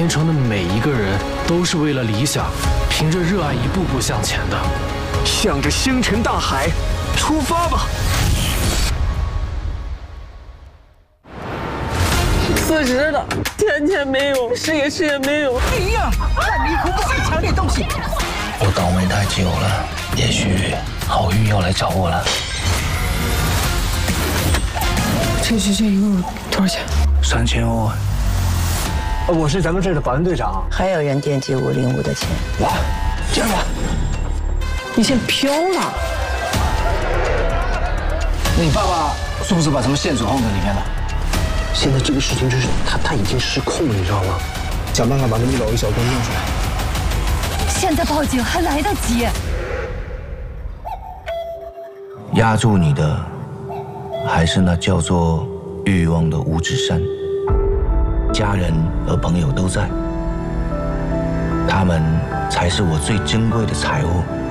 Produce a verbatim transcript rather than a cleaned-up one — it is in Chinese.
城的每一个人都是为了理想，凭着热爱一步步向前的。 向着星辰大海出发吧！ 辞职了，钱钱没有，事业事业没有。 你呀，烂泥糊不会抢点东西。 我倒霉太久了，也许好运要来找我了。 这这这一共多少钱？ 三千万。 我是咱们这儿的保安队长。 还有人惦记五零五的钱。 哇，这样吧， 你先飘了。 你爸爸是不是把什么线索放在里面了？现在这个事情就是他他已经失控了，你知道吗？想办法把那么老一小偷弄出来。 现在报警还来得及。 压住你的，还是那叫做欲望的五指山。家人和朋友都在，他们才是我最珍贵的财物。